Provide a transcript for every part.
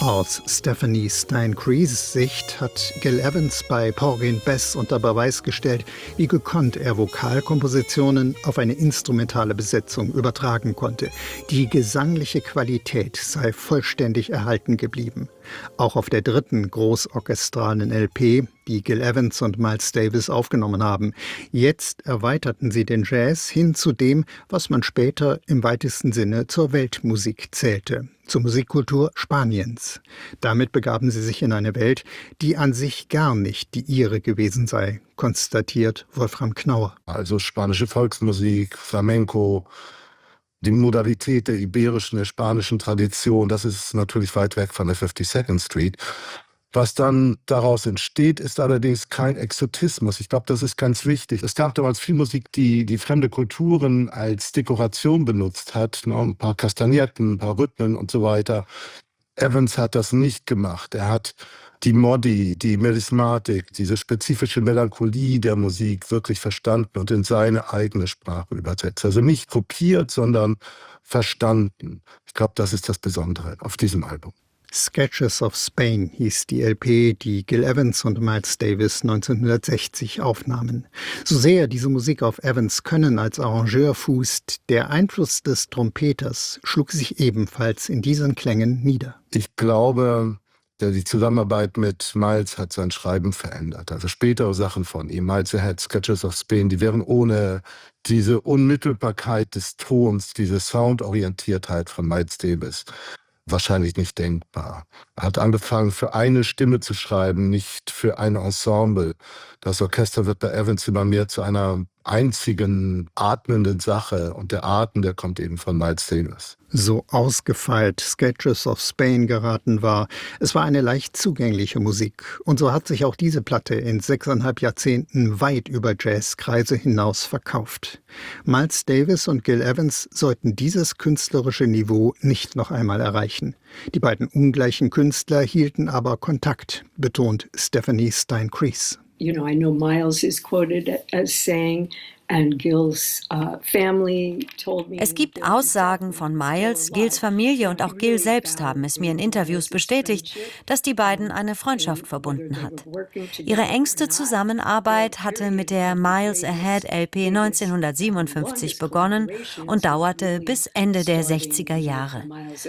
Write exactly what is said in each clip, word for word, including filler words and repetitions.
Aus Stephanie Stein-Crees Sicht hat Gil Evans bei Porgy and Bess unter Beweis gestellt, wie gekonnt er Vokalkompositionen auf eine instrumentale Besetzung übertragen konnte. Die gesangliche Qualität sei vollständig erhalten geblieben. Auch auf der dritten großorchestralen L P, die Gil Evans und Miles Davis aufgenommen haben. Jetzt erweiterten sie den Jazz hin zu dem, was man später im weitesten Sinne zur Weltmusik zählte, zur Musikkultur Spaniens. Damit begaben sie sich in eine Welt, die an sich gar nicht die ihre gewesen sei, konstatiert Wolfram Knauer. Also spanische Volksmusik, Flamenco, die Modalität der iberischen, der spanischen Tradition, das ist natürlich weit weg von der fifty-second Street. Was dann daraus entsteht, ist allerdings kein Exotismus. Ich glaube, das ist ganz wichtig. Es gab damals viel Musik, die die fremde Kulturen als Dekoration benutzt hat. Ne? Ein paar Kastagnetten, ein paar Rhythmen und so weiter. Evans hat das nicht gemacht. Er hat die Modi, die Melismatik, diese spezifische Melancholie der Musik wirklich verstanden und in seine eigene Sprache übersetzt. Also nicht kopiert, sondern verstanden. Ich glaube, das ist das Besondere auf diesem Album. Sketches of Spain hieß die L P, die Gil Evans und Miles Davis neunzehnhundertsechzig aufnahmen. So sehr diese Musik auf Evans Können als Arrangeur fußt, der Einfluss des Trompeters schlug sich ebenfalls in diesen Klängen nieder. Ich glaube, die Zusammenarbeit mit Miles hat sein Schreiben verändert. Also spätere Sachen von ihm, Miles Ahead, Sketches of Spain, die wären ohne diese Unmittelbarkeit des Tons, diese Soundorientiertheit von Miles Davis wahrscheinlich nicht denkbar. Er hat angefangen, für eine Stimme zu schreiben, nicht für ein Ensemble. Das Orchester wird bei Evans immer mehr zu einer einzigen atmenden Sache und der Atem, der kommt eben von Miles Davis. So ausgefeilt Sketches of Spain geraten war, es war eine leicht zugängliche Musik. Und so hat sich auch diese Platte in sechseinhalb Jahrzehnten weit über Jazzkreise hinaus verkauft. Miles Davis und Gil Evans sollten dieses künstlerische Niveau nicht noch einmal erreichen. Die beiden ungleichen Künstler hielten aber Kontakt, betont Stephanie Stein-Crees. You know, I know Miles is quoted as saying, and Gil's uh, family told me. Es gibt Aussagen von Miles, Gils Familie und auch Gil selbst haben es mir in Interviews bestätigt, dass die beiden eine Freundschaft verbunden hat. Ihre engste Zusammenarbeit hatte mit der Miles Ahead L P neunzehnhundertsiebenundfünfzig begonnen und dauerte bis Ende der sechziger Jahre.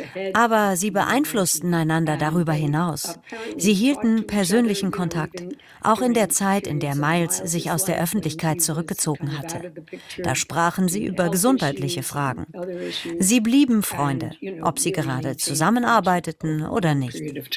Aber sie beeinflussten einander darüber hinaus. Sie hielten persönlichen Kontakt, auch in der Zeit, in der Miles sich aus der Öffentlichkeit zurückgezogen hatte. Da sprachen sie über gesundheitliche Fragen. Sie blieben Freunde, ob sie gerade zusammenarbeiteten oder nicht.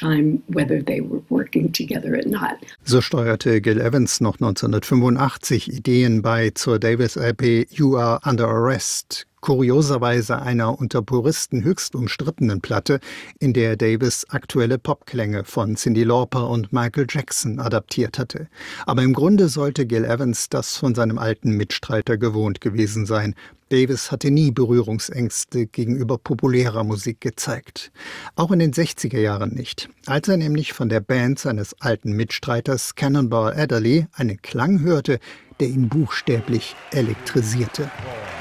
So steuerte Gil Evans noch neunzehnhundertfünfundachtzig Ideen bei zur Davis L P You Are Under Arrest, kurioserweise einer unter Puristen höchst umstrittenen Platte, in der Davis aktuelle Popklänge von Cyndi Lauper und Michael Jackson adaptiert hatte. Aber im Grunde sollte Gil Evans das von seinem alten Mitstreiter gewohnt gewesen sein. Davis hatte nie Berührungsängste gegenüber populärer Musik gezeigt. Auch in den sechziger Jahren nicht. Als er nämlich von der Band seines alten Mitstreiters Cannonball Adderley einen Klang hörte, der ihn buchstäblich elektrisierte.